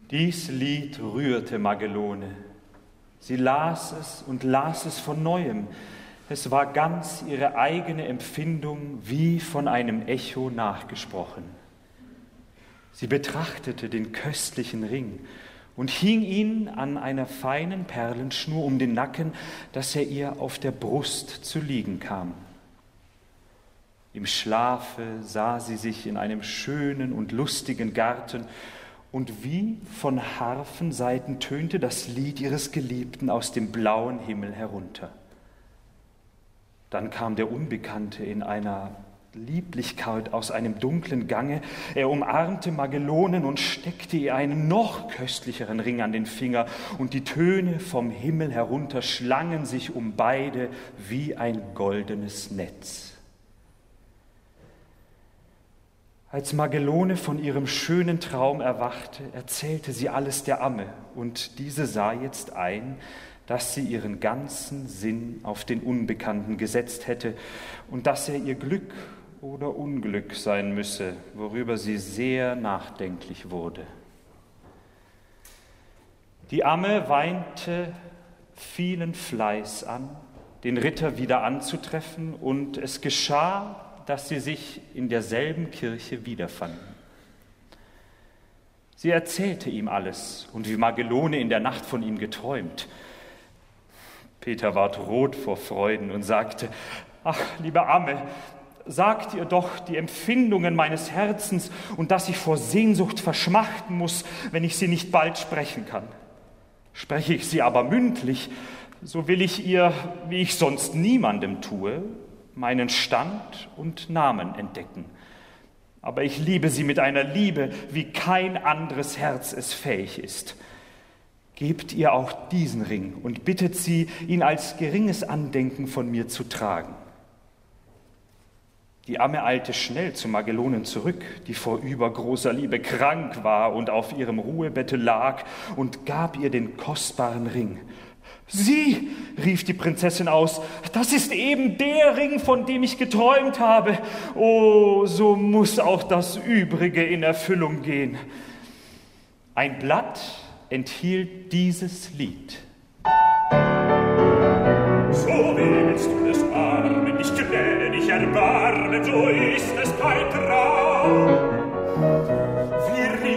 Dies Lied rührte Magelone. Sie las es von Neuem. Es war ganz ihre eigene Empfindung, wie von einem Echo nachgesprochen. Sie betrachtete den köstlichen Ring und hing ihn an einer feinen Perlenschnur um den Nacken, dass er ihr auf der Brust zu liegen kam. Im Schlafe sah sie sich in einem schönen und lustigen Garten, und wie von Harfensaiten tönte das Lied ihres Geliebten aus dem blauen Himmel herunter. Dann kam der Unbekannte in einer Lieblichkeit aus einem dunklen Gange. Er umarmte Magelonen und steckte ihr einen noch köstlicheren Ring an den Finger, und die Töne vom Himmel herunter schlangen sich um beide wie ein goldenes Netz. Als Magelone von ihrem schönen Traum erwachte, erzählte sie alles der Amme, und diese sah jetzt ein, dass sie ihren ganzen Sinn auf den Unbekannten gesetzt hätte und dass er ihr Glück oder Unglück sein müsse, worüber sie sehr nachdenklich wurde. Die Amme weinte vielen Fleiß an, den Ritter wieder anzutreffen, und es geschah, dass sie sich in derselben Kirche wiederfanden. Sie erzählte ihm alles und wie Magelone in der Nacht von ihm geträumt. Peter ward rot vor Freuden und sagte: »Ach, liebe Amme, sagt ihr doch die Empfindungen meines Herzens und dass ich vor Sehnsucht verschmachten muss, wenn ich sie nicht bald sprechen kann. Spreche ich sie aber mündlich, so will ich ihr, wie ich sonst niemandem tue, meinen Stand und Namen entdecken. Aber ich liebe sie mit einer Liebe, wie kein anderes Herz es fähig ist. Gebt ihr auch diesen Ring und bittet sie, ihn als geringes Andenken von mir zu tragen.« Die Amme eilte schnell zu Magelonen zurück, die vor übergroßer Liebe krank war und auf ihrem Ruhebette lag, und gab ihr den kostbaren Ring. »Sieh«, rief die Prinzessin aus, »das ist eben der Ring, von dem ich geträumt habe. Oh, so muss auch das Übrige in Erfüllung gehen.« Ein Blatt enthielt dieses Lied. So willst du des Armen nicht gnädig erbarmen, so ist es kein Traum.